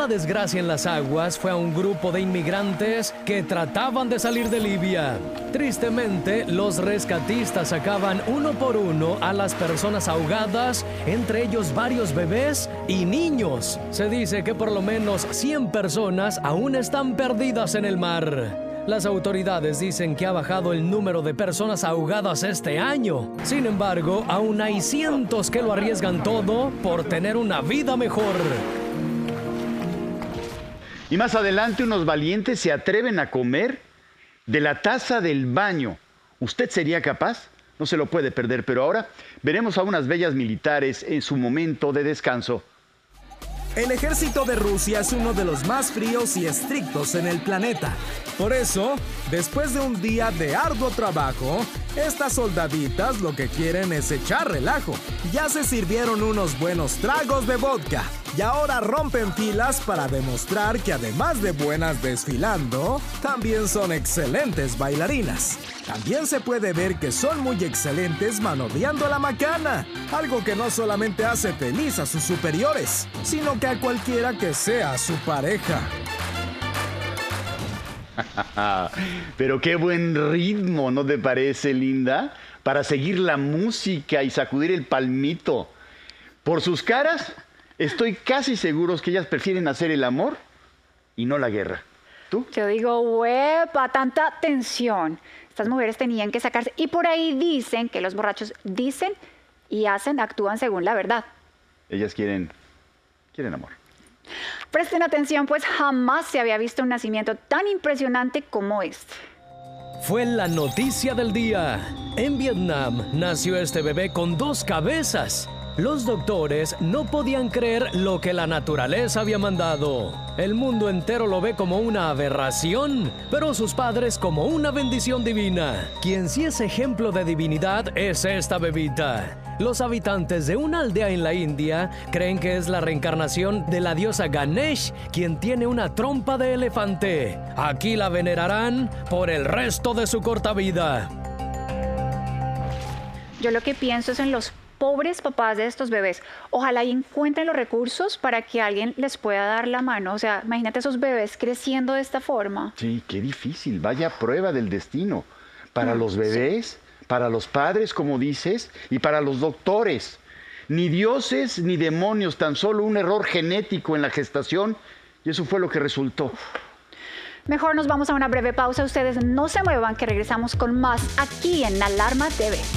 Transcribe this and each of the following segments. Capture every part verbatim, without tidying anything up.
desgracia en las aguas fue a un grupo de inmigrantes que trataban de salir de Libia. Tristemente, los rescatistas sacaban uno por uno a las personas ahogadas, entre ellos varios bebés y niños. Se dice que por lo menos cien personas aún están perdidas en el mar. Las autoridades dicen que ha bajado el número de personas ahogadas este año. Sin embargo, aún hay cientos que lo arriesgan todo por tener una vida mejor. Y más adelante, unos valientes se atreven a comer de la taza del baño. ¿Usted sería capaz? No se lo puede perder, pero ahora veremos a unas bellas militares en su momento de descanso. El ejército de Rusia es uno de los más fríos y estrictos en el planeta. Por eso, después de un día de arduo trabajo, estas soldaditas lo que quieren es echar relajo. Ya se sirvieron unos buenos tragos de vodka y ahora rompen filas para demostrar que además de buenas desfilando, también son excelentes bailarinas. También se puede ver que son muy excelentes manodeando la macana, algo que no solamente hace feliz a sus superiores, sino que a cualquiera que sea su pareja. Pero qué buen ritmo, ¿no te parece, Linda? Para seguir la música y sacudir el palmito. Por sus caras, estoy casi seguro que ellas prefieren hacer el amor y no la guerra. ¿Tú? Yo digo, huepa, tanta tensión. Estas mujeres tenían que sacarse. Y por ahí dicen que los borrachos dicen y hacen, actúan según la verdad. Ellas quieren, quieren amor. Presten atención, pues jamás se había visto un nacimiento tan impresionante como este. Fue la noticia del día. En Vietnam nació este bebé con dos cabezas. Los doctores no podían creer lo que la naturaleza había mandado. El mundo entero lo ve como una aberración, pero sus padres como una bendición divina. Quien sí es ejemplo de divinidad es esta bebita. Los habitantes de una aldea en la India creen que es la reencarnación de la diosa Ganesh, quien tiene una trompa de elefante. Aquí la venerarán por el resto de su corta vida. Yo lo que pienso es en los pobres papás de estos bebés. Ojalá y encuentren los recursos para que alguien les pueda dar la mano. O sea, imagínate esos bebés creciendo de esta forma. Sí, qué difícil. Vaya prueba del destino. Para los bebés, sí. Para los padres, como dices, y para los doctores. Ni dioses ni demonios, tan solo un error genético en la gestación. Y eso fue lo que resultó. Mejor nos vamos a una breve pausa. Ustedes no se muevan, que regresamos con más aquí en Alarma T V.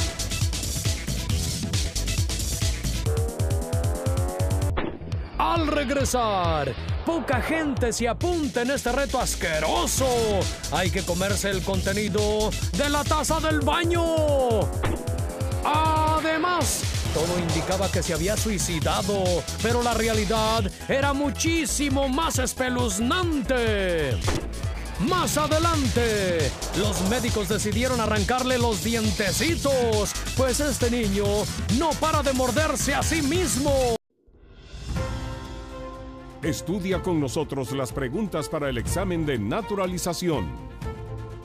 Al regresar, poca gente se apunta en este reto asqueroso. Hay que comerse el contenido de la taza del baño. Además, todo indicaba que se había suicidado, pero la realidad era muchísimo más espeluznante. Más adelante, los médicos decidieron arrancarle los dientecitos, pues este niño no para de morderse a sí mismo. Estudia con nosotros las preguntas para el examen de naturalización.